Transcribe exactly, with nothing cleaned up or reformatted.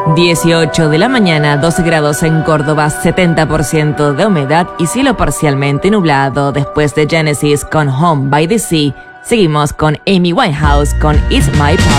dieciocho de la mañana, doce grados en Córdoba, setenta por ciento de humedad y cielo parcialmente nublado. Después de Genesis con Home by the Sea, seguimos con Amy Winehouse con It's My Power.